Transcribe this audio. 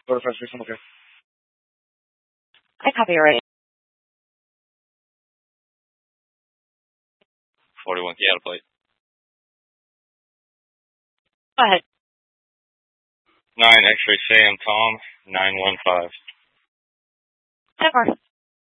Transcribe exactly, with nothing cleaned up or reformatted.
Go to French Station, okay. I copy already. forty-one key out of plate. Go ahead. nine X-ray Sam Tom, nine one five. ten four.